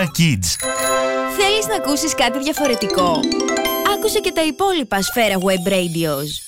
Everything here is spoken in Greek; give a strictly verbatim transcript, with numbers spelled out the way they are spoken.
Kids. Θέλεις να ακούσεις κάτι διαφορετικό? Άκουσε και τα υπόλοιπα Σφαίρα Web Radios.